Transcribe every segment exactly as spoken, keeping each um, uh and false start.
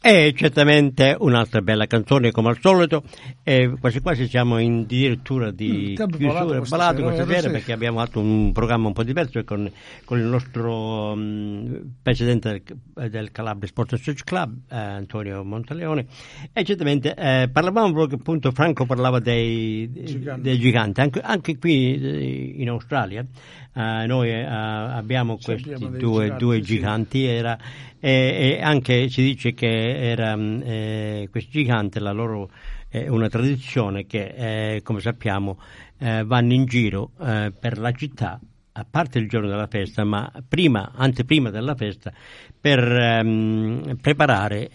E certamente un'altra bella canzone come al solito, e quasi quasi siamo in addirittura di mm, chiusura, balato questa sera, sera sì. perché abbiamo fatto un programma un po' diverso con, con il nostro um, presidente del, del Calabria Sports Social Club, eh, Antonio Montaleone, e certamente eh, parlavamo proprio, appunto, Franco parlava dei giganti, dei giganti. Anche, anche qui in Australia eh, noi eh, abbiamo questi abbiamo due giganti, due sì. giganti, era E, e anche si dice che era eh, questi giganti, la loro è eh, una tradizione che eh, come sappiamo eh, vanno in giro eh, per la città, a parte il giorno della festa, ma prima, anteprima della festa, per ehm, preparare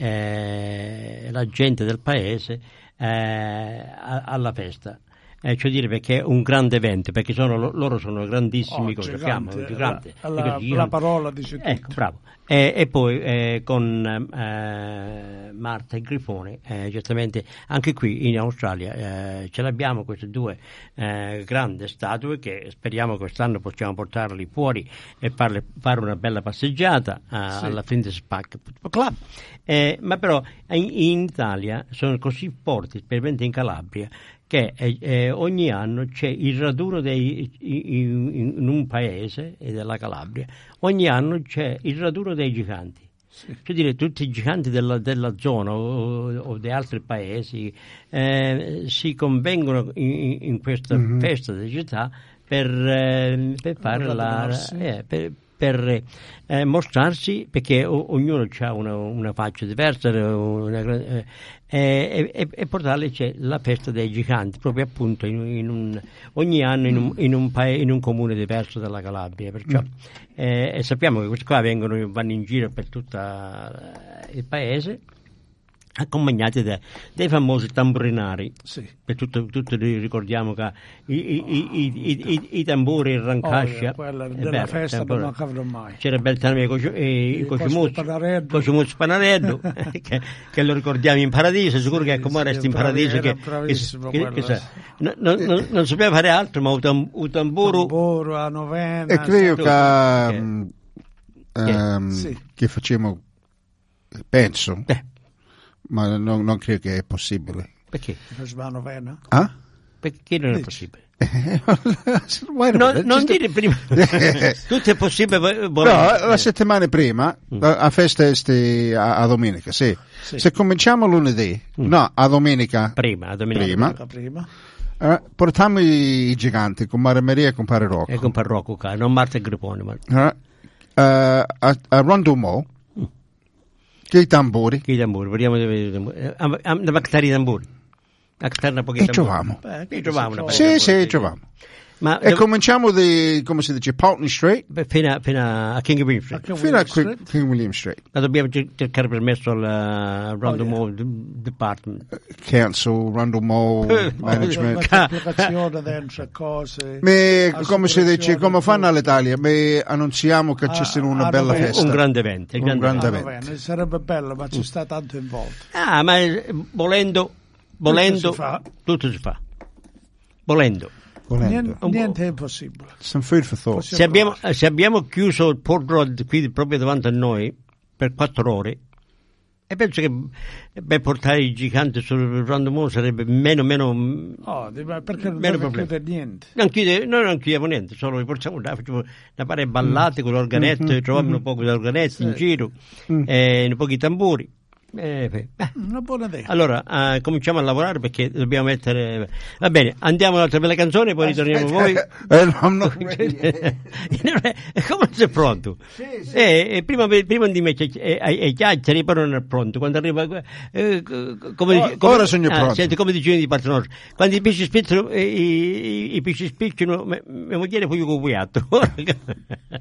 eh, la gente del paese eh, a, alla festa. Eh, cioè dire, perché è un grande evento, perché sono, loro sono grandissimi, oh, come gigante, sappiamo, giganti, la, la, la parola dice tutto. Ecco, bravo. E, e poi eh, con eh, Marta e Grifone, eh, giustamente anche qui in Australia eh, ce l'abbiamo queste due eh, grandi statue che speriamo che quest'anno possiamo portarli fuori e farle, fare una bella passeggiata eh, sì. alla Flinders Park Club. Eh, ma però in, in Italia sono così forti, specialmente in Calabria, che eh, eh, ogni anno c'è il raduno dei, in, in, in un paese della Calabria, ogni anno c'è il raduno dei giganti. Sì. Cioè dire, tutti i giganti della, della zona o, o di altri paesi eh, si convengono in, in questa mm-hmm. festa della città per, eh, per fare la... Eh, per, per eh, mostrarsi, perché o, ognuno ha una, una faccia diversa, una, eh, e, e, e portarle c'è la festa dei giganti, proprio appunto in, in un, ogni anno in un, in, un paese, in un comune diverso della Calabria, perciò mm. eh, e sappiamo che questi qua vengono, vanno in giro per tutto il paese accompagnati da, dai famosi tamburinari. Sì. Per tutto, tutto ricordiamo che i, i, i, i, i, i tamburi in Rancascia, oh, quella della bello, festa non mancavano mai. C'era Beltrame e Coscimuzzo Spanarello che, che lo ricordiamo in paradiso, sicuro sì, che come sì, resta in paradiso che, che, che sa, no, no, no, non sapeva fare altro, ma un tamburo tamburo a novena e credo che, che, um, um, sì. che facciamo, penso eh. ma non, non credo che è possibile. Perché? La novena? Ah? Perché non è possibile? no, non dire prima. Tutto è possibile. No, la settimana prima, mm. a festa è a, a domenica, sì. sì. Se cominciamo lunedì, mm. no, a domenica. Prima, a domenica. Prima. prima. Uh, portiamo i, i giganti con Maria Maria e con Padre Rocco. E con Padre Rocco, non Marta e Gripone. Ma... Uh, uh, a, a Rondomò. Che i tamburi? Che i tamburi, vediamo dove da bacteri i tamburi. E giovamo. E giovamo. Sì, sì, giovamo. Ma e dove... cominciamo di, come si dice, Pulteney Street? Beh, fino, a, fino a King William Street. A fino a King, King William Street. Ma dobbiamo cercare permesso al uh, Random oh, yeah. Department. Council, Random Mall, Management. L'applicazione dentro cose. Me, come si dice, come fanno all'Italia? Me annunziamo che c'è ah, una ah, bella festa. Un grande evento. Un grande grande evento. evento. Bene, sarebbe bello, ma ci sta tanto in volta. Ah, ma volendo, volendo, tutto si fa. Tutto si fa. Volendo. Niente, niente è impossibile. Some food for thought. Se abbiamo, se abbiamo chiuso il Port Road qui proprio davanti a noi per quattro ore, e penso che per portare i giganti sul Random sarebbe meno meno oh, perché non meno deve chiudere niente. Non chiude, noi non chiudiamo niente, solo li portiamo là, facciamo da fare ballate mm. con l'organetto, mm-hmm. troviamo mm-hmm. un po' di organetto sì. in giro, mm. e un po' di tamburi. Eh, beh. Una buona idea. Allora uh, cominciamo a lavorare perché dobbiamo mettere. Va bene, andiamo un'altra bella canzone e poi ritorniamo a voi. eh, no, no. Come sei pronto? Sì, sì. Eh, eh, prima, prima di me ai chiacchiere, poi non è pronto. Quando arriva, eh, come, oh, come, ora sono ah, pronto. Senti, come dicevano i patroni, quando i pesci spiccano, eh, i, i, i pesci spiccano, mia moglie poi io con